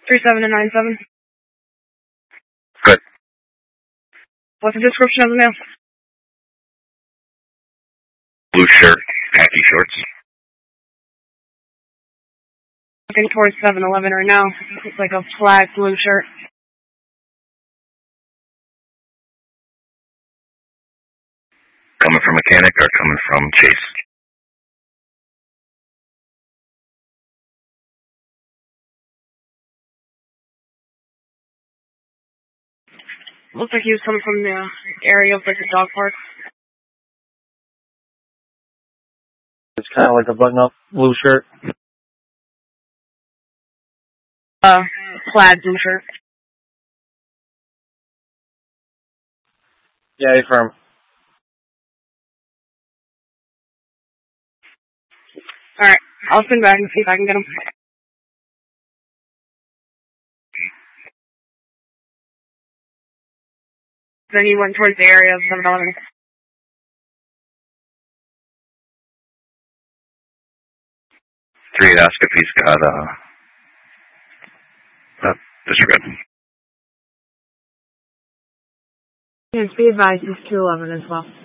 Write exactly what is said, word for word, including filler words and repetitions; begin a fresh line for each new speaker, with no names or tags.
three seven and nine seven.
Good.
What's the description of the male?
Blue shirt, khaki shorts.
Looking towards seven eleven right now. It's like a flat blue shirt.
Coming from mechanic or coming from Chase?
Looks like he was coming from the area of like the dog park.
It's kind of like a button-up blue shirt.
Uh, plaid blue shirt.
Yeah, he's firm.
Alright, I'll spin back and see if I can get him. Then he went towards the area of seven eleven.
Three endoscopies got, uh, uh disregard.
And be advised, he's two eleven as well.